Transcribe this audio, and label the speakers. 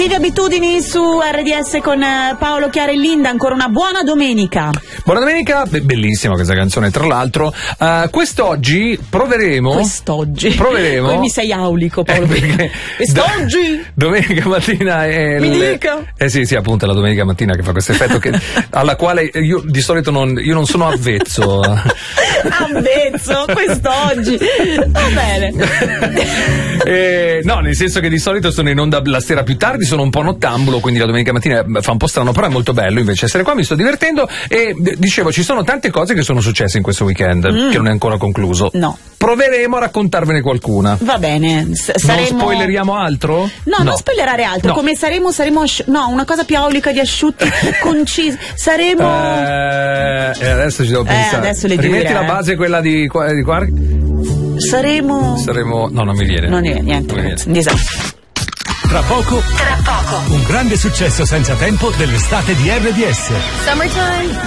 Speaker 1: Cattive abitudini su RDS con Paolo, Chiara e Linda. Ancora una buona domenica.
Speaker 2: Buona domenica, bellissima questa canzone tra l'altro. Quest'oggi proveremo.
Speaker 1: Poi mi sei aulico, Paolo. Quest'oggi
Speaker 2: domenica mattina è
Speaker 1: mi dica.
Speaker 2: Sì, appunto è la domenica mattina che fa questo effetto alla quale io di solito non sono avvezzo.
Speaker 1: Avvezzo, quest'oggi. Va bene.
Speaker 2: No, nel senso che di solito sono in onda la sera più tardi, sono un po' nottambulo, quindi la domenica mattina fa un po' strano, però è molto bello invece essere qua, mi sto divertendo. E dicevo, ci sono tante cose che sono successe in questo weekend che non è ancora concluso.
Speaker 1: No.
Speaker 2: Proveremo a raccontarvene qualcuna.
Speaker 1: Va bene.
Speaker 2: Non spoileriamo altro?
Speaker 1: No, non spoilerare altro. No. Come saremo una cosa più aulica di asciutti, concisi. Saremo.
Speaker 2: Adesso ci devo pensare.
Speaker 1: Adesso le
Speaker 2: rimetti la base, quella di qua.
Speaker 1: Saremo.
Speaker 2: No, non mi viene.
Speaker 1: Non viene niente.
Speaker 3: Tra poco, un grande successo senza tempo dell'estate di RDS.
Speaker 4: Summertime.